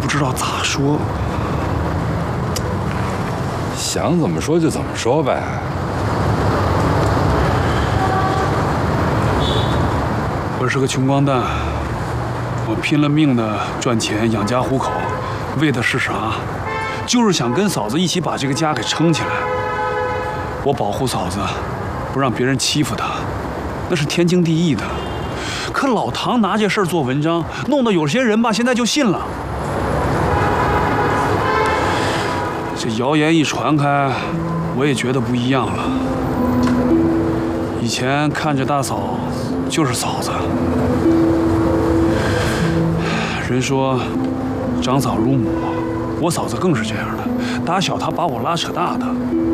不知道咋说。 想怎么说就怎么说呗。 我是个穷光蛋，我拼了命的赚钱养家糊口，为的是啥？就是想跟嫂子一起把这个家给撑起来。我保护嫂子，不让别人欺负她，那是天经地义的。可老唐拿这事儿做文章，弄得有些人吧，现在就信了。这谣言一传开，我也觉得不一样了。以前看着大嫂就是嫂子，人说长嫂如母，我嫂子更是这样的。打小她把我拉扯大的，